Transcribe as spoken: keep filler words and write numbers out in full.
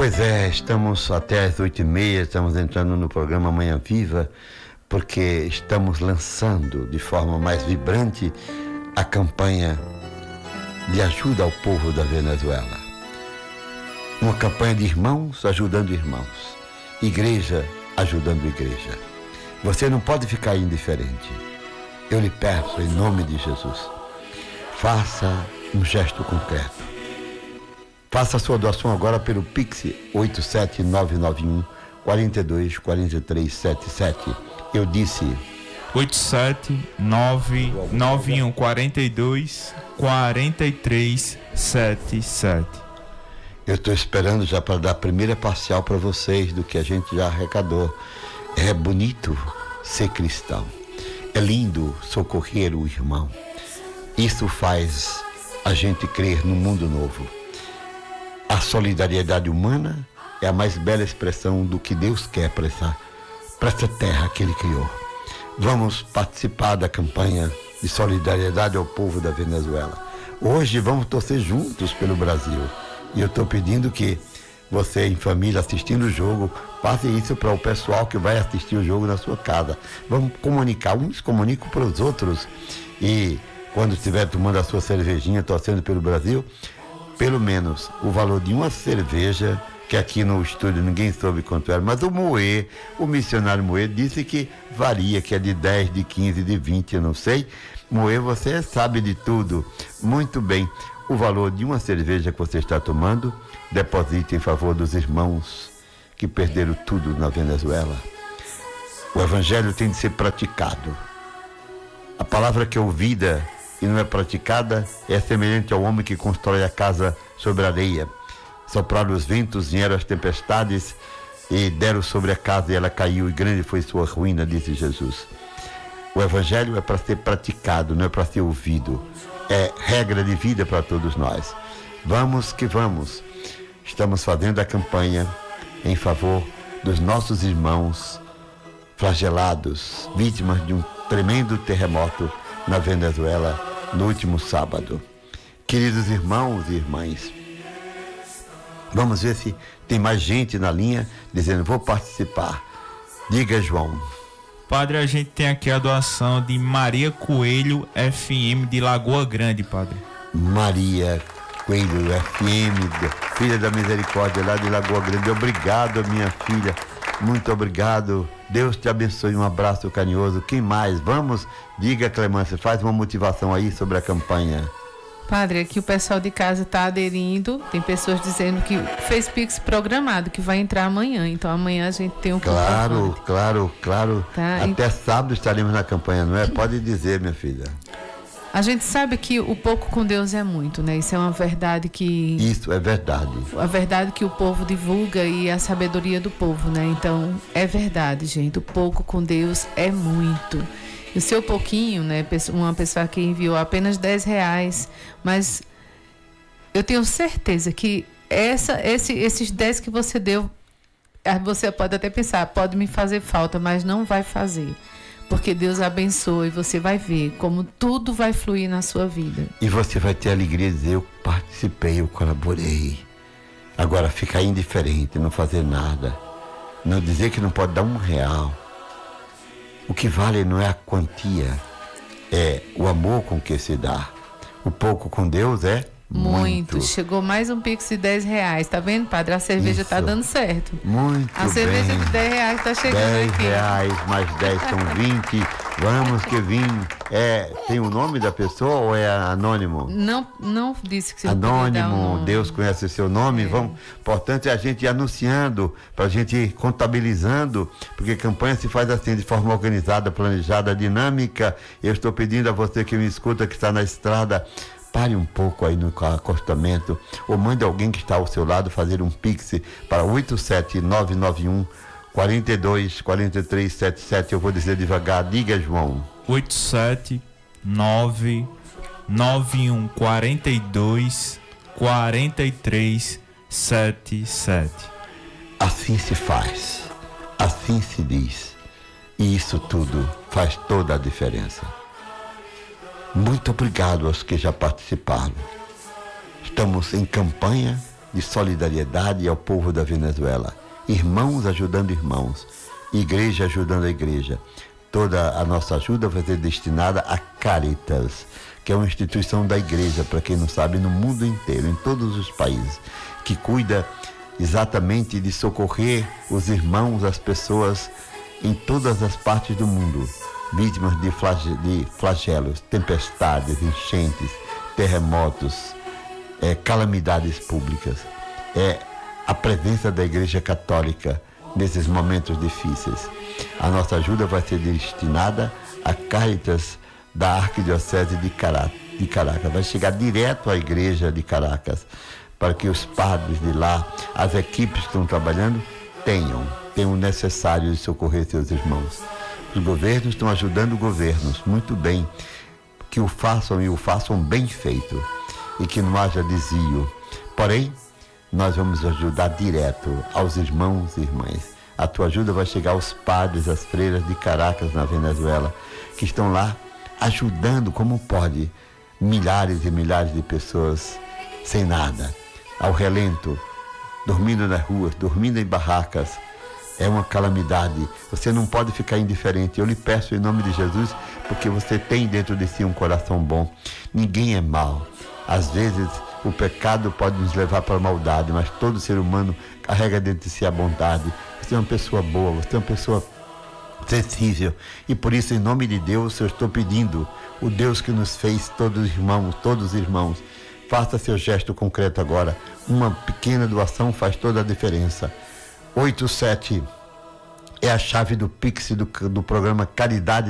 Pois é, estamos até às oito e meia, estamos entrando no programa Manhã Viva, porque estamos lançando de forma mais vibrante a campanha de ajuda ao povo da Venezuela. Uma campanha de irmãos ajudando irmãos, igreja ajudando igreja. Você não pode ficar indiferente. Eu lhe peço, em nome de Jesus, faça um gesto concreto. Faça a sua doação agora pelo Pix oito sete nove nove um, quatro dois, quatro três sete sete. Eu disse oito sete nove nove um, quatro dois, quatro três sete sete. Eu estou esperando já para dar a primeira parcial para vocês do que a gente já arrecadou. É bonito ser cristão. É lindo socorrer o irmão. Isso faz a gente crer no mundo novo. A solidariedade humana é a mais bela expressão do que Deus quer para essa, para essa terra que Ele criou. Vamos participar da campanha de solidariedade ao povo da Venezuela. Hoje vamos torcer juntos pelo Brasil. E eu estou pedindo que você, em família, assistindo o jogo, passe isso para o pessoal que vai assistir o jogo na sua casa. Vamos comunicar, uns comunicam para os outros. E quando estiver tomando a sua cervejinha, torcendo pelo Brasil, pelo menos o valor de uma cerveja, que aqui no estúdio ninguém soube quanto era, mas o Moê, o missionário Moê, disse que varia, que é de dez, de quinze, de vinte, eu não sei. Moê, você sabe de tudo. Muito bem, o valor de uma cerveja que você está tomando, deposite em favor dos irmãos que perderam tudo na Venezuela. O evangelho tem de ser praticado. A palavra que é ouvida e não é praticada é semelhante ao homem que constrói a casa sobre a areia. Sopraram os ventos, vieram as tempestades e deram sobre a casa e ela caiu, e grande foi sua ruína, disse Jesus. O evangelho é para ser praticado, não é para ser ouvido. É regra de vida para todos nós. Vamos que vamos. Estamos fazendo a campanha em favor dos nossos irmãos flagelados, vítimas de um tremendo terremoto na Venezuela no último sábado. Queridos irmãos e irmãs, vamos ver se tem mais gente na linha dizendo: vou participar. Diga, João. Padre, a gente tem aqui a doação de Maria Coelho F M de Lagoa Grande, padre. Maria Coelho F M, filha da misericórdia lá de Lagoa Grande. Obrigado, minha filha. Muito obrigado. Deus te abençoe. Um abraço carinhoso. Quem mais? Vamos? Diga, Clemência, faz uma motivação aí sobre a campanha. Padre, aqui o pessoal de casa está aderindo. Tem pessoas dizendo que fez Pix programado, que vai entrar amanhã. Então amanhã a gente tem um Claro, comprovante. claro, claro. Tá, Até e... sábado estaremos na campanha, não é? Pode dizer, minha filha. A gente sabe que o pouco com Deus é muito, né? Isso é uma verdade que... Isso é verdade. A verdade que o povo divulga e a sabedoria do povo, né? Então, é verdade, gente. O pouco com Deus é muito. E o seu pouquinho, né? Uma pessoa que enviou apenas dez reais, mas eu tenho certeza que essa, esse, esses dez que você deu, você pode até pensar, pode me fazer falta, mas não vai fazer. Porque Deus abençoa e você vai ver como tudo vai fluir na sua vida. E você vai ter a alegria de dizer: eu participei, eu colaborei. Agora, ficar indiferente, não fazer nada, não dizer que não pode dar um real. O que vale não é a quantia, é o amor com que se dá. O pouco com Deus é muito. Muito. Chegou mais um Pix de dez reais. Tá vendo, padre? A cerveja Isso. Tá dando certo. Muito A cerveja bem. de dez reais tá chegando dez aqui. reais mais dez são vinte. Vamos que vim. É, tem o nome da pessoa ou é anônimo? Não, não disse que você podia dar Anônimo, um nome. Deus conhece o seu nome. É. Vamos, importante é a gente ir anunciando, para a gente ir contabilizando, porque campanha se faz assim, de forma organizada, planejada, dinâmica. Eu estou pedindo a você que me escuta, que está na estrada, pare um pouco aí no acostamento, ou mande alguém que está ao seu lado fazer um Pix para oito sete nove nove um, quatro dois, quatro três sete sete. Eu vou dizer devagar. Diga, João. oito sete nove nove um, quatro dois, quatro três sete sete. Assim se faz, assim se diz, e isso tudo faz toda a diferença. Muito obrigado aos que já participaram. Estamos em campanha de solidariedade ao povo da Venezuela. Irmãos ajudando irmãos, igreja ajudando a igreja. Toda a nossa ajuda vai ser destinada a Caritas, que é uma instituição da igreja, para quem não sabe, no mundo inteiro, em todos os países, que cuida exatamente de socorrer os irmãos, as pessoas em todas as partes do mundo, vítimas de, flage- de flagelos, tempestades, enchentes, terremotos, é, calamidades públicas. É a presença da Igreja Católica nesses momentos difíceis. A nossa ajuda vai ser destinada a Caritas da Arquidiocese de Caracas. Vai chegar direto à Igreja de Caracas, para que os padres de lá, as equipes que estão trabalhando, tenham, tenham o necessário de socorrer seus irmãos. Os governos estão ajudando governos, muito bem, que o façam e o façam bem feito, e que não haja desvio. Porém, nós vamos ajudar direto aos irmãos e irmãs. A tua ajuda vai chegar aos padres, às freiras de Caracas, na Venezuela, que estão lá ajudando como pode milhares e milhares de pessoas sem nada, ao relento, dormindo nas ruas, dormindo em barracas. É uma calamidade. Você não pode ficar indiferente. Eu lhe peço em nome de Jesus, porque você tem dentro de si um coração bom. Ninguém é mau. Às vezes o pecado pode nos levar para a maldade, mas todo ser humano carrega dentro de si a bondade. Você é uma pessoa boa, você é uma pessoa sensível, e por isso, em nome de Deus, eu estou pedindo, o Deus que nos fez todos irmãos, todos irmãos, faça seu gesto concreto agora. Uma pequena doação faz toda a diferença. oito sete é a chave do Pix do, do programa Caridade